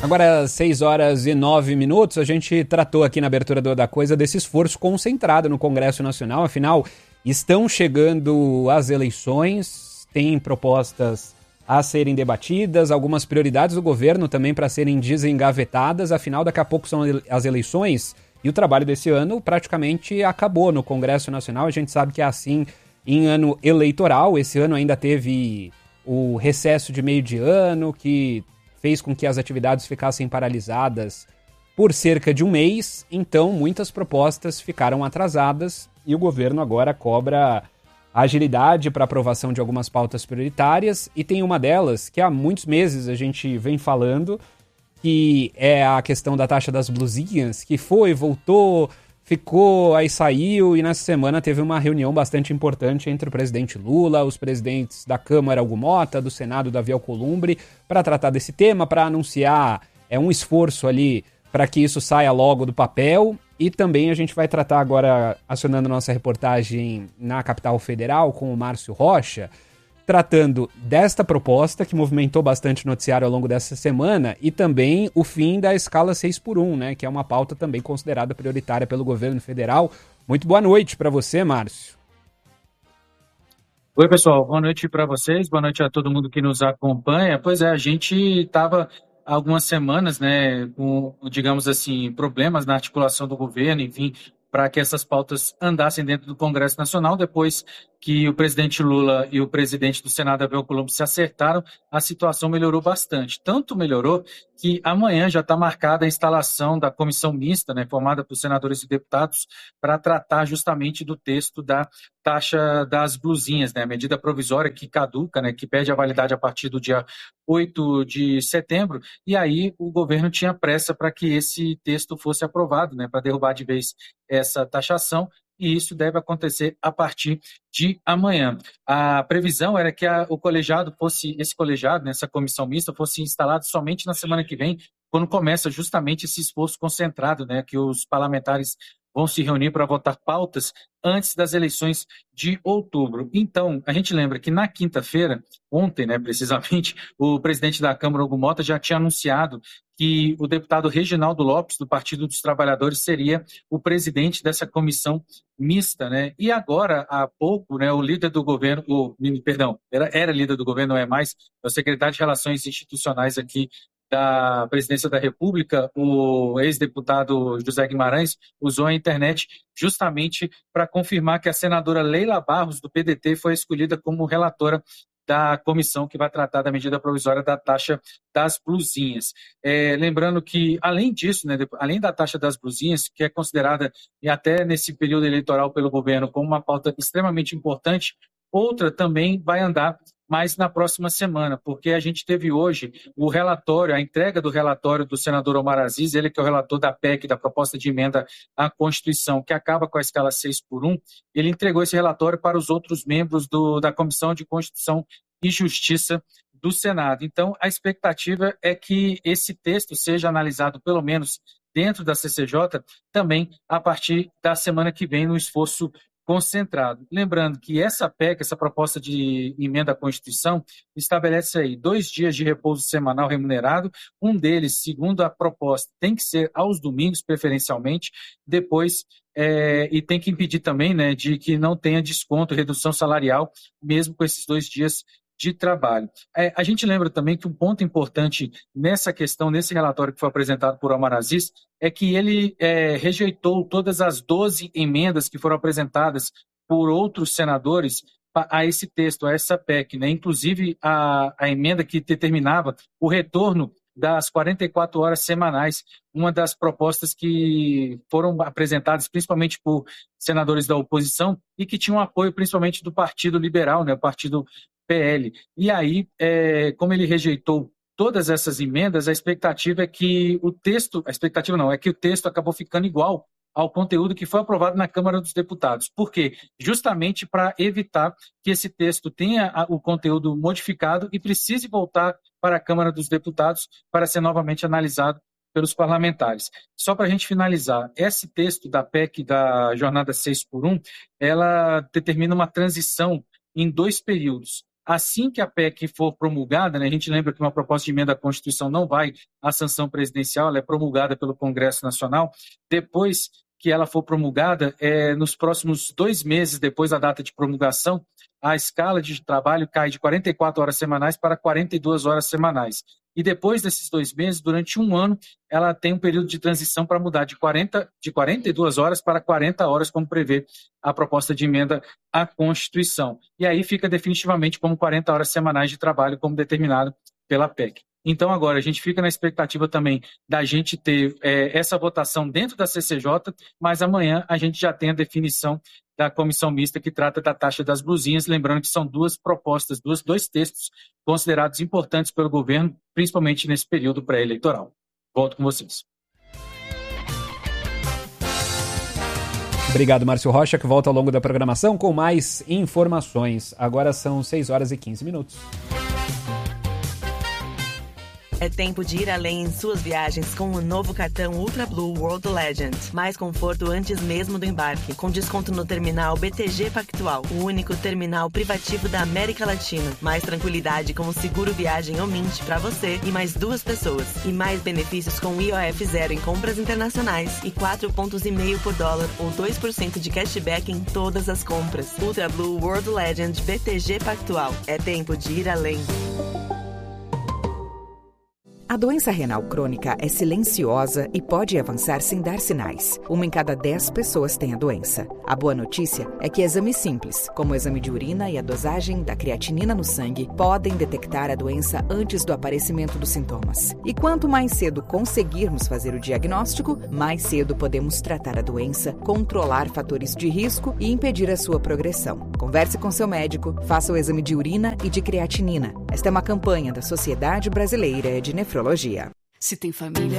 Agora, 6 horas e 9 minutos, a gente tratou aqui na abertura da coisa desse esforço concentrado no Congresso Nacional. Afinal, estão chegando as eleições, tem propostas a serem debatidas, algumas prioridades do governo também para serem desengavetadas. Afinal, daqui a pouco são as eleições e o trabalho desse ano praticamente acabou no Congresso Nacional. A gente sabe que é assim em ano eleitoral. Esse ano ainda teve o recesso de meio de ano, que fez com que as atividades ficassem paralisadas por cerca de um mês, então muitas propostas ficaram atrasadas e o governo agora cobra agilidade para aprovação de algumas pautas prioritárias, e tem uma delas que há muitos meses a gente vem falando, que é a questão da taxa das blusinhas, que foi, voltou, ficou, aí saiu, e nessa semana teve uma reunião bastante importante entre o presidente Lula, os presidentes da Câmara, Hugo Mota, do Senado, Davi Alcolumbre, para tratar desse tema, para anunciar um esforço ali para que isso saia logo do papel. E também a gente vai tratar agora, acionando nossa reportagem na capital federal com o Márcio Rocha, tratando desta proposta que movimentou bastante o noticiário ao longo dessa semana, e também o fim da escala 6x1, né, que é uma pauta também considerada prioritária pelo governo federal. Muito boa noite para você, Márcio. Oi, pessoal. Boa noite para vocês, boa noite a todo mundo que nos acompanha. Pois é, a gente estava há algumas semanas, né, com, digamos assim, problemas na articulação do governo, enfim, para que essas pautas andassem dentro do Congresso Nacional. Depois que o presidente Lula e o presidente do Senado, Davi Alcolumbre, se acertaram, a situação melhorou bastante. Tanto melhorou que amanhã já está marcada a instalação da comissão mista, né, formada por senadores e deputados, para tratar justamente do texto da taxa das blusinhas, né, a medida provisória que caduca, né, que perde a validade a partir do dia 8 de setembro, e aí o governo tinha pressa para que esse texto fosse aprovado, né, para derrubar de vez essa taxação, e isso deve acontecer a partir de amanhã. A previsão era que o colegiado fosse, esse colegiado, nessa comissão mista, fosse instalado somente na semana que vem, quando começa justamente esse esforço concentrado, né, que os parlamentares vão se reunir para votar pautas antes das eleições de outubro. Então, a gente lembra que na quinta-feira, ontem, né, precisamente, o presidente da Câmara, Hugo Mota, já tinha anunciado que o deputado Reginaldo Lopes, do Partido dos Trabalhadores, seria o presidente dessa comissão mista, né? E agora, há pouco, né, o líder do governo, era líder do governo, não é mais, é o secretário de Relações Institucionais aqui da Presidência da República, o ex-deputado José Guimarães, usou a internet justamente para confirmar que a senadora Leila Barros, do PDT, foi escolhida como relatora da comissão que vai tratar da medida provisória da taxa das blusinhas. Lembrando que, além disso, né, além da taxa das blusinhas, que é considerada, e até nesse período eleitoral pelo governo, como uma pauta extremamente importante, outra também vai andar mais na próxima semana, porque a gente teve hoje o relatório, a entrega do relatório do senador Omar Aziz, ele que é o relator da PEC, da proposta de emenda à Constituição, que acaba com a escala 6x1, ele entregou esse relatório para os outros membros da Comissão de Constituição e Justiça do Senado. Então, a expectativa é que esse texto seja analisado, pelo menos dentro da CCJ, também a partir da semana que vem, no esforço concentrado. Lembrando que essa PEC, essa proposta de emenda à Constituição, estabelece aí 2 dias de repouso semanal remunerado, um deles, segundo a proposta, tem que ser aos domingos, preferencialmente, depois, e tem que impedir também, né, de que não tenha desconto, redução salarial, mesmo com esses 2 dias de trabalho. A gente lembra também que um ponto importante nessa questão, nesse relatório que foi apresentado por Omar Aziz, é que ele rejeitou todas as 12 emendas que foram apresentadas por outros senadores a esse texto, a essa PEC, né? Inclusive a emenda que determinava o retorno das 44 horas semanais, uma das propostas que foram apresentadas principalmente por senadores da oposição e que tinham apoio principalmente do Partido Liberal, né? O Partido PL. E aí, como ele rejeitou todas essas emendas, a expectativa é que o texto, é que o texto acabou ficando igual ao conteúdo que foi aprovado na Câmara dos Deputados. Por quê? Justamente para evitar que esse texto tenha o conteúdo modificado e precise voltar para a Câmara dos Deputados para ser novamente analisado pelos parlamentares. Só para a gente finalizar, esse texto da PEC da jornada 6x1, ela determina uma transição em 2 períodos. Assim que a PEC for promulgada, né, a gente lembra que uma proposta de emenda à Constituição não vai à sanção presidencial, ela é promulgada pelo Congresso Nacional. Depois que ela for promulgada, nos próximos 2 meses depois da data de promulgação, a escala de trabalho cai de 44 horas semanais para 42 horas semanais. E depois desses 2 meses, durante 1 ano, ela tem um período de transição para mudar de 42 horas para 40 horas, como prevê a proposta de emenda à Constituição. E aí fica definitivamente como 40 horas semanais de trabalho, como determinado pela PEC. Então, agora, a gente fica na expectativa também da gente ter essa votação dentro da CCJ, mas amanhã a gente já tem a definição da comissão mista que trata da taxa das blusinhas, lembrando que são 2 propostas, dois textos considerados importantes pelo governo, principalmente nesse período pré-eleitoral. Volto com vocês. Obrigado, Márcio Rocha, que volta ao longo da programação com mais informações. Agora são 6 horas e 15 minutos. É tempo de ir além em suas viagens com o novo cartão Ultra Blue World Legend. Mais conforto antes mesmo do embarque, com desconto no terminal BTG Pactual, o único terminal privativo da América Latina. Mais tranquilidade com o seguro viagem Omint para você e mais 2 pessoas. E mais benefícios com IOF zero em compras internacionais e 4,5 pontos por dólar ou 2% de cashback em todas as compras. Ultra Blue World Legend BTG Pactual. É tempo de ir além. A doença renal crônica é silenciosa e pode avançar sem dar sinais. 1 em cada 10 pessoas tem a doença. A boa notícia é que exames simples, como o exame de urina e a dosagem da creatinina no sangue, podem detectar a doença antes do aparecimento dos sintomas. E quanto mais cedo conseguirmos fazer o diagnóstico, mais cedo podemos tratar a doença, controlar fatores de risco e impedir a sua progressão. Converse com seu médico, faça o exame de urina e de creatinina. Esta é uma campanha da Sociedade Brasileira de Nefrologia. Se tem família,